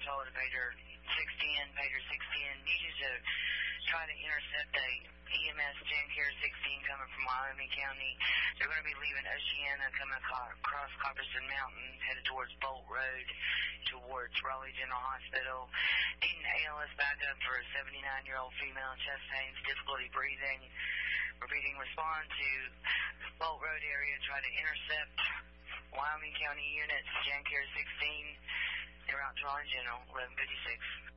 told to pager 610, pager 610. Need you to try to intercept a EMS GenCare 16 coming from Wyoming County. They're going to be leaving Oceana, coming across Copperston Mountain, headed towards Bolt Road, towards Raleigh General Hospital. Needing ALS backup for a 79-year-old female, chest pains, difficulty breathing. Repeating, respond to Bolt Road area, try to intercept Wyoming County units, GenCare 16. They're out to Raleigh General, 1156.